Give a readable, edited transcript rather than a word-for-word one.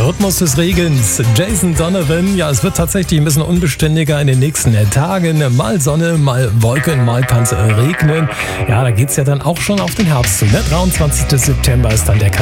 Rhythmus des Regens. Jason Donovan. Ja, es wird tatsächlich ein bisschen unbeständiger in den nächsten Tagen. Mal Sonne, mal Wolken, mal kann es regnen. Ja, da geht's ja dann auch schon auf den Herbst zu. Der 23. September ist dann der